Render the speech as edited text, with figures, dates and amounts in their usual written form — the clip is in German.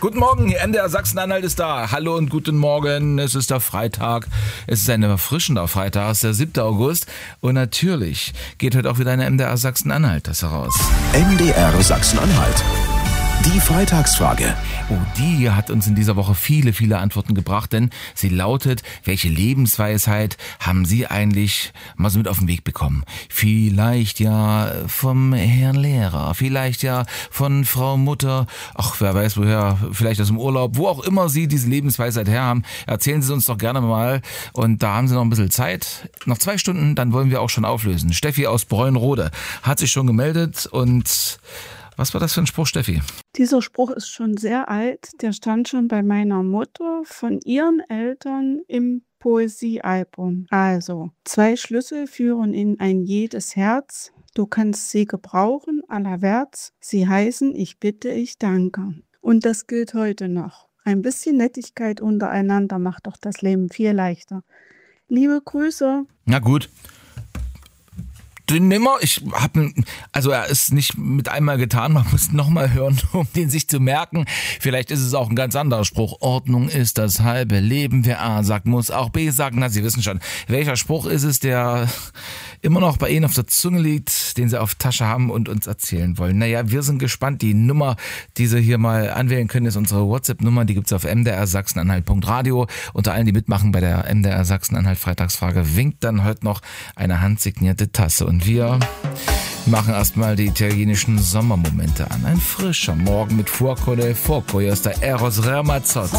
Guten Morgen, MDR Sachsen-Anhalt ist da. Hallo und guten Morgen, es ist der Freitag. Es ist ein erfrischender Freitag, es ist der 7. August. Und natürlich geht heute auch wieder eine MDR Sachsen-Anhalt das heraus. MDR Sachsen-Anhalt. Die Freitagsfrage. Oh, die hat uns in dieser Woche viele, viele Antworten gebracht, denn sie lautet: Welche Lebensweisheit haben Sie eigentlich mal so mit auf den Weg bekommen? Vielleicht ja vom Herrn Lehrer, vielleicht ja von Frau Mutter, ach, wer weiß woher, vielleicht aus dem Urlaub, wo auch immer Sie diese Lebensweisheit her haben. Erzählen Sie uns doch gerne mal, und da haben Sie noch ein bisschen Zeit. Noch 2 Stunden, dann wollen wir auch schon auflösen. Steffi aus Bräunrode hat sich schon gemeldet, und was war das für ein Spruch, Steffi? Dieser Spruch ist schon sehr alt. Der stand schon bei meiner Mutter von ihren Eltern im Poesiealbum. Also, 2 Schlüssel führen in ein jedes Herz. Du kannst sie gebrauchen, allerwärts. Sie heißen: Ich bitte, ich danke. Und das gilt heute noch. Ein bisschen Nettigkeit untereinander macht doch das Leben viel leichter. Liebe Grüße. Na gut. Den nimmer, er ist nicht mit einmal getan, man muss nochmal hören, um den sich zu merken. Vielleicht ist es auch ein ganz anderer Spruch. Ordnung ist das halbe Leben. Wer A sagt, muss auch B sagen. Na, Sie wissen schon, welcher Spruch ist es, der immer noch bei Ihnen auf der Zunge liegt, den Sie auf Tasche haben und uns erzählen wollen. Naja, wir sind gespannt. Die Nummer, die Sie hier mal anwählen können, ist unsere WhatsApp-Nummer. Die gibt's auf mdrsachsenanhalt.radio. Unter allen, die mitmachen bei der MDR Sachsen-Anhalt Freitagsfrage, winkt dann heute noch eine handsignierte Tasse. Und wir machen erstmal die italienischen Sommermomente an. Ein frischer Morgen mit Fuoco del Fuoco. Hier ist der Eros Ramazzotti.